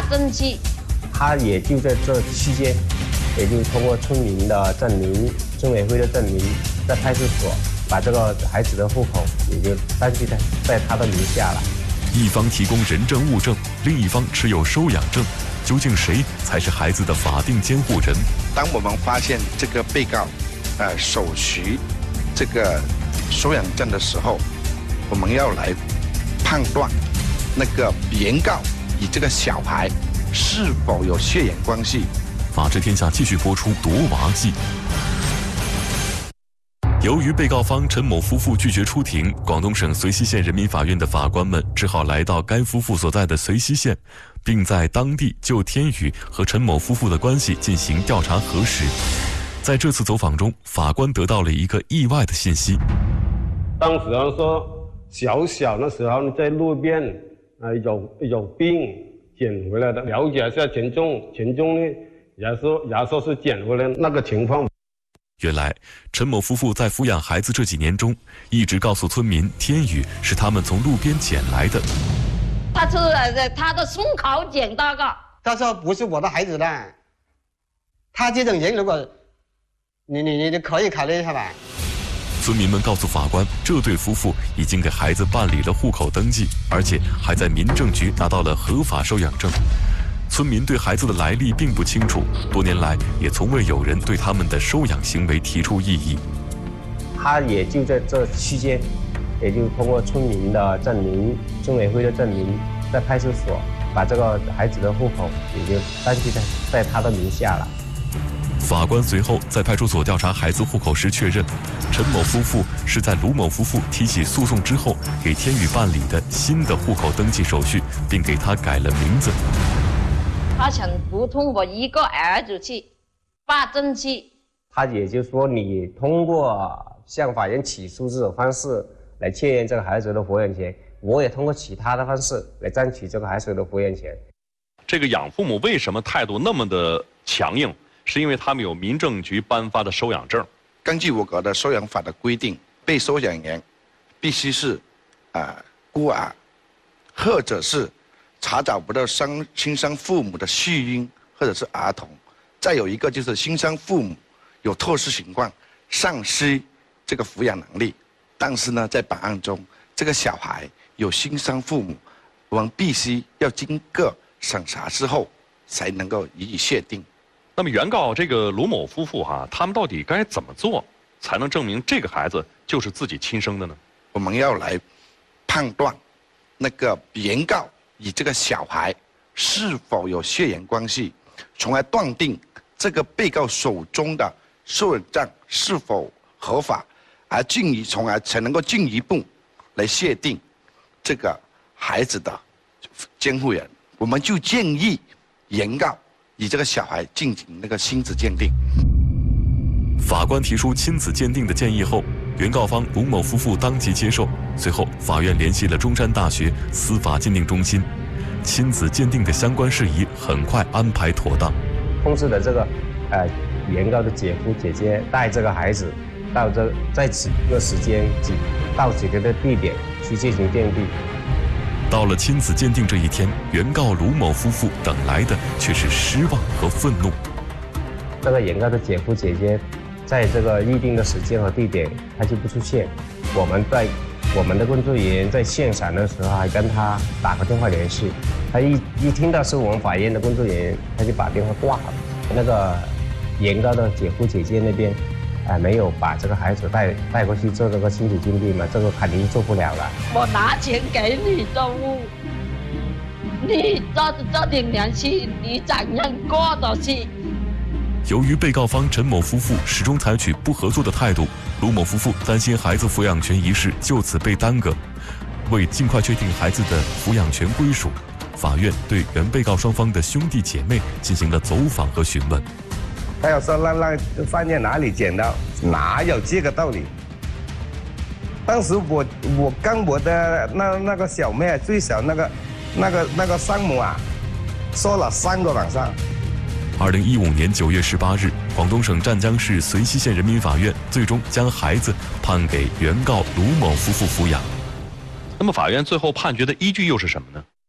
证据。 他也就在这期间，也就通过村民的证明、村委会的证明，在派出所把这个孩子的户口也就登记在他的名下了。 一方提供人证物证，另一方持有收养证，究竟谁才是孩子的法定监护人？ 当我们发现这个被告，手持这个收养证的时候，我们要来判断那个原告与这个小孩是否有血缘关系。 法治天下继续播出夺娃记。由于被告方陈某夫妇拒绝出庭，广东省随溪县人民法院的法官们只好来到该夫妇所在的随溪县，并在当地就天宇和陈某夫妇的关系进行调查核实。在这次走访中，法官得到了一个意外的信息。 当时说小的时候在路边有病捡回来的，了解一下钱钟呢也说是捡回来那个情况。 原来，陈某夫妇在抚养孩子这几年中，一直告诉村民天宇是他们从路边捡来的。 他是他的胸口捡到的。 他说不是我的孩子的。他这种人，如果你可以考虑一下吧。 村民们告诉法官，这对夫妇已经给孩子办理了户口登记，而且还在民政局拿到了合法收养证。村民对孩子的来历并不清楚，多年来也从未有人对他们的收养行为提出异议。 他也就在这期间，也就通过村民的证明、村委会的证明，在派出所把这个孩子的户口也就登记在他的名下了。 法官随后在派出所调查孩子户口时确认，陈某夫妇是在卢某夫妇提起诉讼之后，给天宇办理的新的户口登记手续，并给他改了名字。 他想不通过一个儿子去办证据。 他也就是说，你通过向法院起诉这种方式来确认这个孩子的抚养权，我也通过其他的方式来争取这个孩子的抚养权。 这个养父母为什么态度那么的强硬？是因为他们有民政局颁发的收养证。 根据我国的收养法的规定，被收养人必须是孤儿，或者是查找不到亲生父母的续婴，或者是儿童。再有一个就是亲生父母有特殊情况丧失这个抚养能力，但是呢，在本案中，这个小孩有亲生父母，我们必须要经过审查之后才能够予以确定。 那么原告这个卢某夫妇他们到底该怎么做才能证明这个孩子就是自己亲生的呢？ 我们要来判断那个原告与这个小孩是否有血缘关系，从而断定这个被告手中的收养证是否合法，从而才能够进一步来确定这个孩子的监护人。我们就建议原告以这个小孩进行那个亲子鉴定。 法官提出亲子鉴定的建议后，原告方卢某夫妇当即接受。随后，法院联系了中山大学司法鉴定中心，亲子鉴定的相关事宜很快安排妥当。 通知的这个原告的姐夫姐姐带这个孩子到在几个时间到几个的地点去进行鉴定。 到了亲子鉴定这一天，原告卢某夫妇等来的却是失望和愤怒。 这个原告的姐夫姐姐在这个预定的时间和地点他就不出现，我们的工作人员在现场的时候还跟他打个电话联系，他一听到是我们法院的工作人员，他就把电话挂了。那个原告的姐夫姐姐那边没有把这个孩子带过去做这个亲子鉴定嘛，这个肯定做不了了。 我拿钱给你做物，你这点良心，你怎样过得去？ 由于被告方陈某夫妇始终采取不合作的态度，卢某夫妇担心孩子抚养权一事就此被耽搁。为尽快确定孩子的抚养权归属，法院对原被告双方的兄弟姐妹进行了走访和询问。 他要说让放在哪里捡到，哪有这个道理？当时我跟我的那个小妹最小那个山姆说了3个晚上。 2015年9月18日，广东省湛江市随溪县人民法院最终将孩子判给原告卢某夫妇抚养。 那么法院最后判决的依据又是什么呢？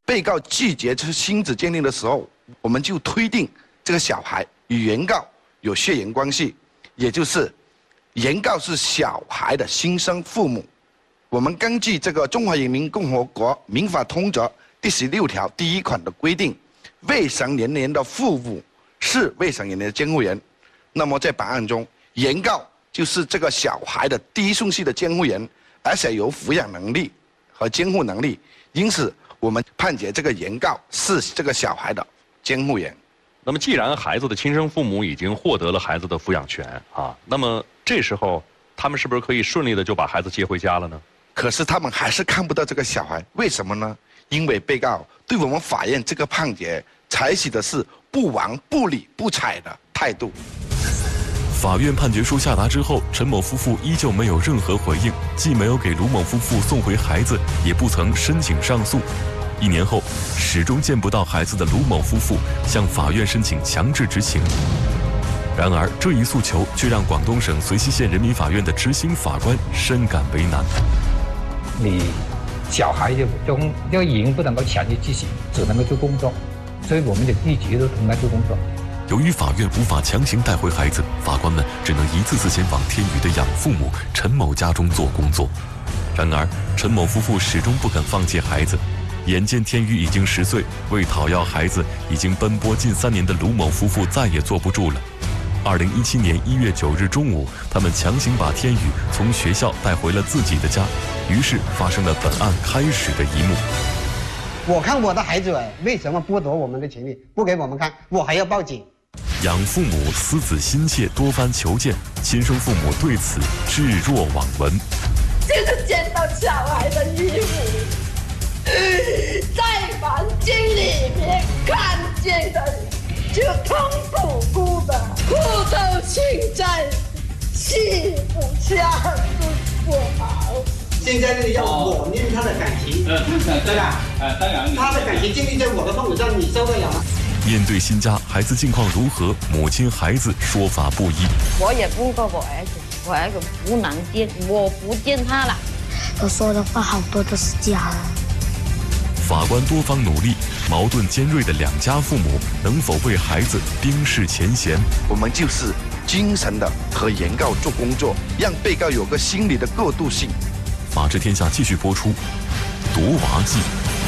被告拒绝这亲子鉴定的时候，我们就推定这个小孩与原告有血缘关系，也就是原告是小孩的亲生父母。我们根据这个《中华人民共和国民法通则》第16条第1款的规定，未成年人的父母是未成年人的监护人。那么在本案中，原告就是这个小孩的第一顺序的监护人，而且有抚养能力和监护能力，因此我们判决这个原告是这个小孩的监护人。 那么既然孩子的亲生父母已经获得了孩子的抚养权啊，那么这时候他们是不是可以顺利的就把孩子接回家了呢？ 可是他们还是看不到这个小孩，为什么呢？因为被告对我们法院这个判决采取的是不闻不理不睬的态度。 法院判决书下达之后，陈某夫妇依旧没有任何回应，既没有给卢某夫妇送回孩子，也不曾申请上诉。1年后，始终见不到孩子的卢某夫妇向法院申请强制执行。然而，这一诉求却让广东省遂溪县人民法院的执行法官深感为难。 你小孩就已经不能够强制执行，只能够做工作，所以我们就一直都同他做工作。 由于法院无法强行带回孩子，法官们只能一次次前往天宇的养父母陈某家中做工作。然而，陈某夫妇始终不肯放弃孩子。眼见天宇已经10岁，为讨要孩子已经奔波近3年的卢某夫妇再也坐不住了。2017年1月9日中午，他们强行把天宇从学校带回了自己的家，于是发生了本案开始的一幕。 我看我的孩子为什么剥夺我们的权利，不给我们看，我还要报警。 养父母思子心切，多番求见，亲生父母对此置若罔闻。 就是见到小孩的衣服，在房间里面看见的，就痛苦哭的，哭到现在，戏不下是不好。 现在呢，要我念他的感情，对吧？当然，他的感情建立在我的痛苦上，你受得了吗？ 面对新家，孩子近况如何？母亲、孩子说法不一。 我也问过我儿子，我儿子不能见，我不见他了。 我说的话好多都是假的。 法官多方努力，矛盾尖锐的两家父母能否为孩子冰释前嫌？ 我们就是精神的和原告做工作，让被告有个心理的过渡性。 法治天下继续播出《夺娃记》。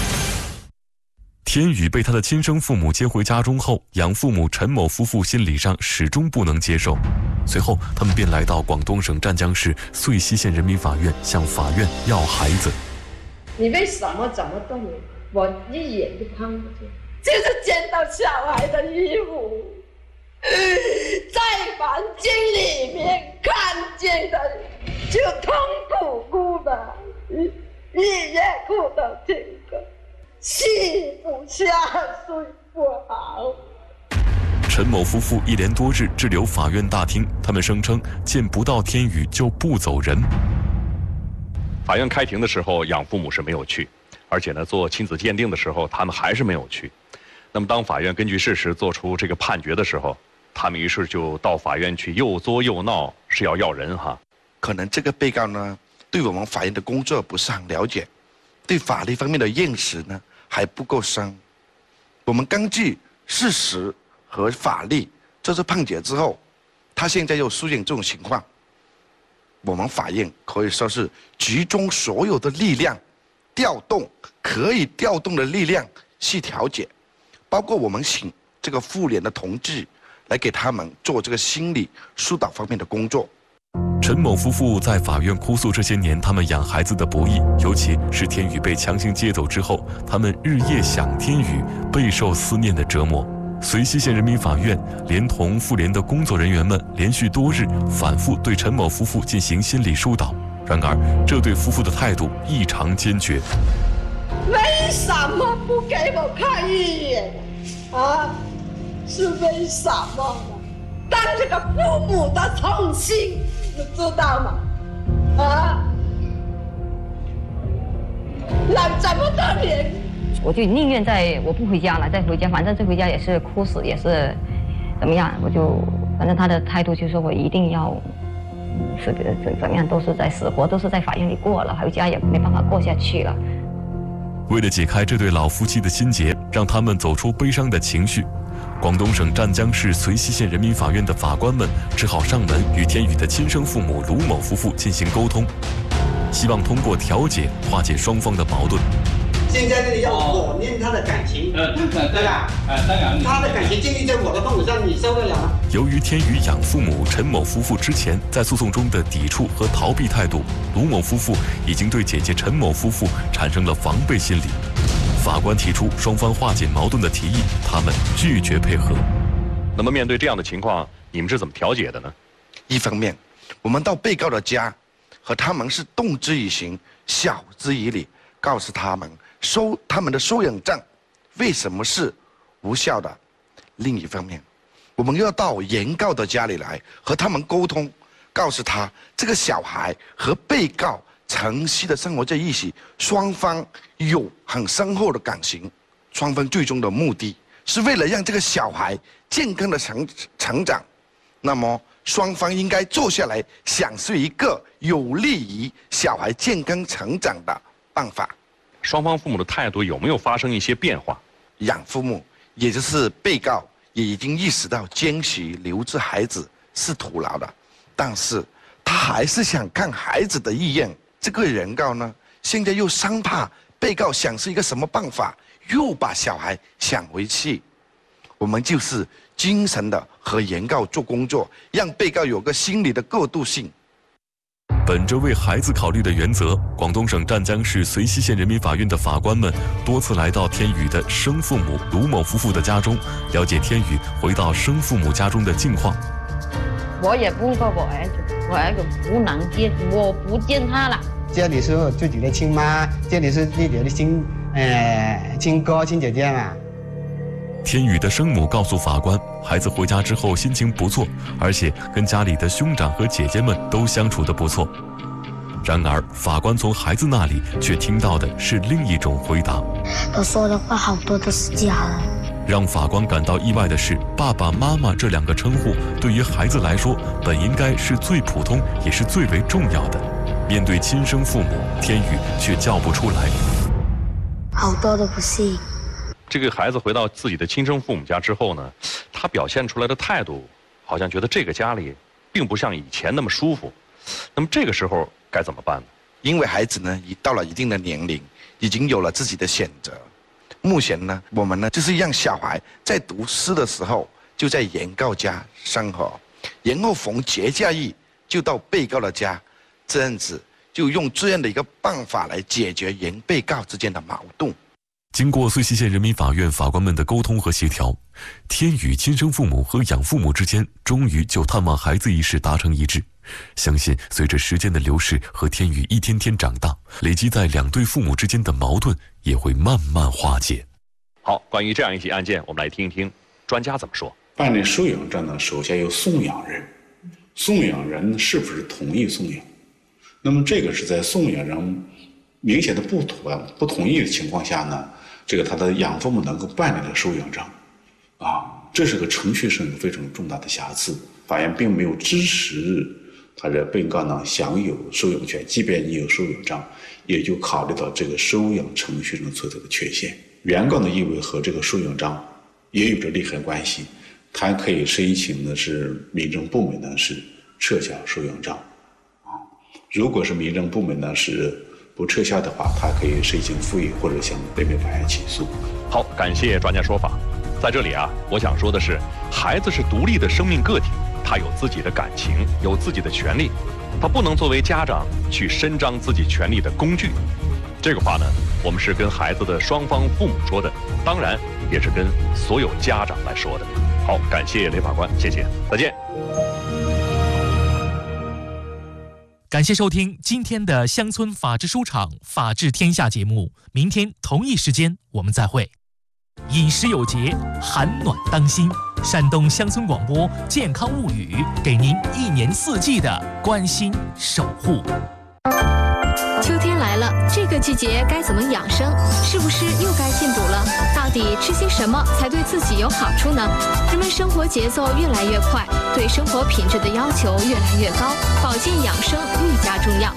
天宇被他的亲生父母接回家中后，养父母陈某夫妇心理上始终不能接受。随后，他们便来到广东省湛江市遂溪县人民法院，向法院要孩子。 你为什么怎么动我？我一眼就看过去，就是见到小孩的衣服，在房间里面看见的，就痛苦哭的，一夜哭到这个，气不下，睡不好。 陈某夫妇一连多日滞留法院大厅，他们声称见不到天宇就不走人。 法院开庭的时候，养父母是没有去，而且呢，做亲子鉴定的时候，他们还是没有去。那么，当法院根据事实做出这个判决的时候，他们于是就到法院去又作又闹，是要人哈。 可能这个被告呢，对我们法院的工作不是很了解，对法律方面的认识呢还不够深。我们根据事实和法律这次判决之后，他现在又出现这种情况。我们法院可以说是集中所有的力量，调动可以调动的力量去调解，包括我们请这个妇联的同志来给他们做这个心理疏导方面的工作。 陈某夫妇在法院哭诉这些年他们养孩子的不易，尤其是天宇被强行接走之后，他们日夜想天宇，备受思念的折磨。遂溪县人民法院连同妇联的工作人员们连续多日反复对陈某夫妇进行心理疏导，然而这对夫妇的态度异常坚决。 为什么不给我看一眼啊？是为什么呢？当这个父母的痛心，你知道吗？啊，那怎么得了？ 我就宁愿我不回家了，再回家，反正这回家也是哭死，也是怎么样？反正他的态度就是说我一定要是怎么样，都是在死活都是在法院里过了，回家也没办法过下去了。 为了解开这对老夫妻的心结，让他们走出悲伤的情绪，广东省湛江市随溪县人民法院的法官们只好上门与天宇的亲生父母卢某夫妇进行沟通，希望通过调解化解双方的矛盾。 现在这里要我念他的感情，对吧？当然，他的感情建立在我的父母上，你受得了吗？ 由于天宇养父母陈某夫妇之前在诉讼中的抵触和逃避态度，卢某夫妇已经对姐姐陈某夫妇产生了防备心理。法官提出双方化解矛盾的提议，他们拒绝配合。 那么面对这样的情况，你们是怎么调解的呢？ 一方面，我们到被告的家，和他们是动之以情，晓之以理，告诉他们他们的收养证为什么是无效的。另一方面，我们要到原告的家里来和他们沟通，告诉他这个小孩和被告长期的生活在一起，双方有很深厚的感情，双方最终的目的是为了让这个小孩健康的成长。那么双方应该坐下来想出一个有利于小孩健康成长的办法。 双方父母的态度有没有发生一些变化？ 养父母，也就是被告，也已经意识到坚持留置孩子是徒劳的，但是他还是想看孩子的意愿。这个原告呢，现在又生怕被告想出一个什么办法，又把小孩想回去。我们就是精神的和原告做工作，让被告有个心理的过渡性。 本着为孩子考虑的原则，广东省湛江市随溪县人民法院的法官们多次来到天宇的生父母卢某夫妇的家中，了解天宇回到生父母家中的近况。 我也问过我儿子，我儿子不能接，我不见他了。 这里是自己的亲妈，这里是自己的亲哥亲姐姐嘛。 天宇的生母告诉法官，孩子回家之后心情不错，而且跟家里的兄长和姐姐们都相处得不错。然而，法官从孩子那里却听到的是另一种回答。 我说的话好多都是假的。 让法官感到意外的是，爸爸妈妈这两个称呼对于孩子来说，本应该是最普通也是最为重要的。面对亲生父母，天宇却叫不出来。 好多都不信。 这个孩子回到自己的亲生父母家之后呢，他表现出来的态度，好像觉得这个家里并不像以前那么舒服。那么这个时候该怎么办呢？ 因为孩子呢，已到了一定的年龄，已经有了自己的选择。目前呢，我们呢就是让小孩在读书的时候就在原告家生活，然后逢节假日就到被告的家，这样子就用这样的一个办法来解决原被告之间的矛盾。 经过随溪县人民法院法官们的沟通和协调，天宇亲生父母和养父母之间终于就探望孩子一事达成一致。相信随着时间的流逝和天宇一天天长大，累积在两对父母之间的矛盾也会慢慢化解。 好，关于这样一起案件，我们来听一听专家怎么说。 办理收养证呢，首先有送养人，送养人是不是同意送养？那么这个是在送养人明显的不同意的情况下呢，这个他的养父母能够办理了收养证，这是个程序上有非常重大的瑕疵，法院并没有支持他的被告呢享有收养权，即便你有收养证，也就考虑到这个收养程序中存在的缺陷。原告呢认为和这个收养证也有着利害关系，他可以申请的是民政部门呢是撤销收养证，如果是民政部门呢是不撤销的话，他可以申请复议或者向北美法院起诉。 好，感谢专家说法。在这里我想说的是，孩子是独立的生命个体，他有自己的感情，有自己的权利，他不能作为家长去伸张自己权利的工具。这个话呢，我们是跟孩子的双方父母说的，当然也是跟所有家长来说的。好，感谢雷法官，谢谢，再见。 感谢收听今天的乡村法治书场法治天下节目，明天同一时间我们再会。饮食有节，寒暖当心。山东乡村广播健康物语，给您一年四季的关心守护。 秋天来了，这个季节该怎么养生？是不是又该进补了？到底吃些什么才对自己有好处呢？人们生活节奏越来越快，对生活品质的要求越来越高，保健养生愈加重要。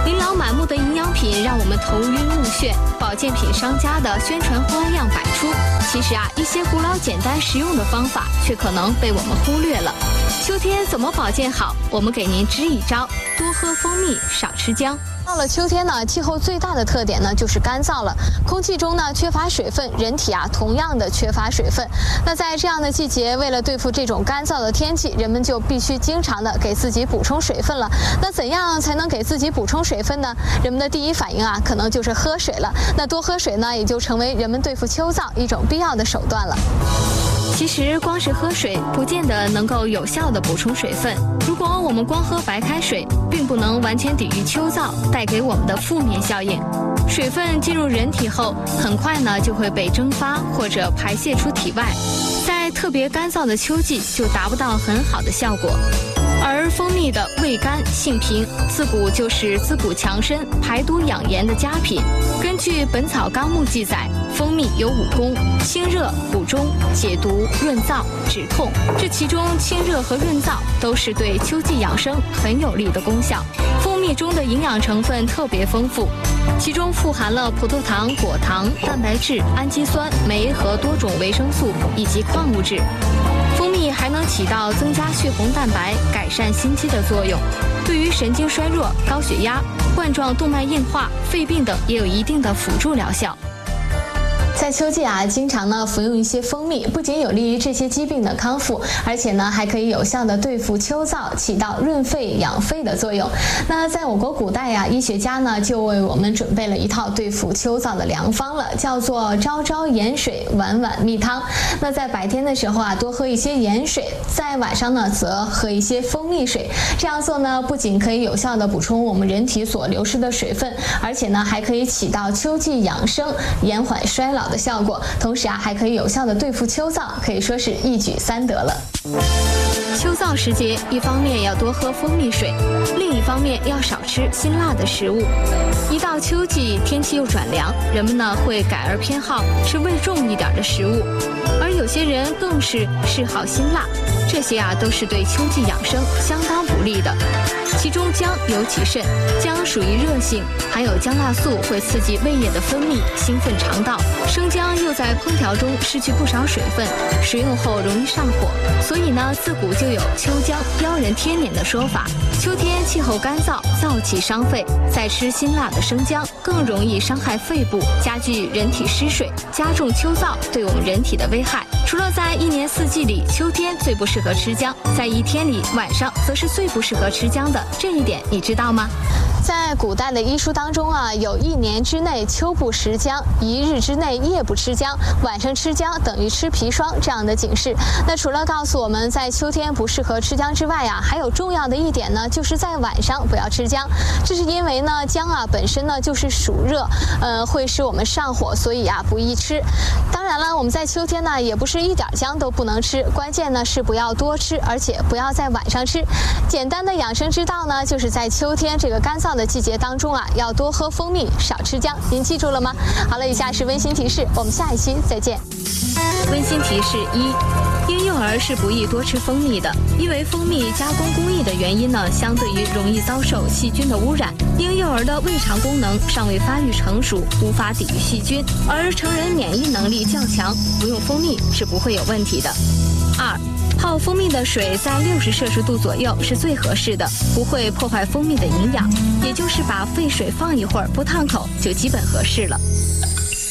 琳琅满目的营养品让我们头晕目眩，保健品商家的宣传花样百出。其实一些古老简单实用的方法却可能被我们忽略了。秋天怎么保健好？我们给您支一招：多喝蜂蜜，少吃姜。到了秋天呢，气候最大的特点呢就是干燥了，空气中呢缺乏水分，人体同样的缺乏水分。那在这样的季节，为了对付这种干燥的天气，人们就必须经常的给自己补充水分了。那怎样才能给自己补充水分呢？人们的第一反应可能就是喝水了。那多喝水呢，也就成为人们对付秋燥一种必要的手段了。其实光是喝水不见得能够有效的补充水分。如果我们光喝白开水，并不能完全抵御秋燥带给我们的负面效应。水分进入人体后，很快呢就会被蒸发或者排泄出体外，在特别干燥的秋季就达不到很好的效果。而蜂蜜的味甘性平，自古就是滋补强身、排毒养颜的佳品。根据《本草纲目》记载，蜂蜜有5功：清热、补中、解毒、润燥、止痛。这其中清热和润燥都是对秋季养生很有利的功效。蜂蜜中的营养成分特别丰富，其中富含了葡萄糖、果糖、蛋白质、氨基酸、酶和多种维生素以及矿物质。蜂蜜还能起到增加血红蛋白、改善心肌的作用，对于神经衰弱、高血压、冠状动脉硬化、肺病等也有一定的辅助疗效。在秋季经常呢服用一些蜂蜜，不仅有利于这些疾病的康复，而且呢还可以有效的对付秋燥，起到润肺养肺的作用。那在我国古代医学家呢就为我们准备了一套对付秋燥的良方了，叫做朝朝盐水，晚晚蜜汤。那在白天的时候多喝一些盐水，在晚上呢则喝一些蜂蜜水。这样做呢不仅可以有效的补充我们人体所流失的水分，而且呢还可以起到秋季养生、延缓衰老的效果，同时还可以有效的对付秋燥，可以说是一举3得了。秋燥时节，一方面要多喝蜂蜜水，另一方面要少吃辛辣的食物。一到秋季，天气又转凉，人们呢会改而偏好吃味重一点的食物，而有些人更是嗜好辛辣，这些都是对秋季养生相当不利的。其中姜尤其甚，姜属于热性，含有姜辣素，会刺激胃液的分泌，兴奋肠道。生姜又在烹调中失去不少水分，食用后容易上火，所以呢，自古就有秋姜妖人添年的说法。秋天气候干燥，燥气伤肺，再吃辛辣的生姜更容易伤害肺部，加剧人体失水，加重秋燥对我们人体的危害。除了在1年4季里，秋天最不适合吃姜，在1天里晚上则是最不适合吃姜的，这一点你知道吗？在古代的医书当中有1年之内秋不食姜，1日之内夜不吃姜，晚上吃姜等于吃砒霜这样的警示。那除了告诉我们在秋天不适合吃姜之外还有重要的一点呢，就是在晚上不要吃姜。这是因为呢姜本身呢就是暑热，会使我们上火，所以不宜吃。当然了，我们在秋天呢也不是一点姜都不能吃，关键呢是不要多吃，而且不要在晚上吃。简单的养生之道呢，就是在秋天这个干燥的季节当中要多喝蜂蜜，少吃姜。您记住了吗？好了，以下是温馨提示，我们下一期再见。温馨提示1：婴幼儿是不宜多吃蜂蜜的，因为蜂蜜加工工艺的原因呢，相对于容易遭受细菌的污染。婴幼儿的胃肠功能尚未发育成熟，无法抵御细菌，而成人免疫能力较强，服用蜂蜜是不会有问题的。2: 泡蜂蜜的水在60摄氏度左右是最合适的，不会破坏蜂蜜的营养，也就是把沸水放一会儿不烫口就基本合适了。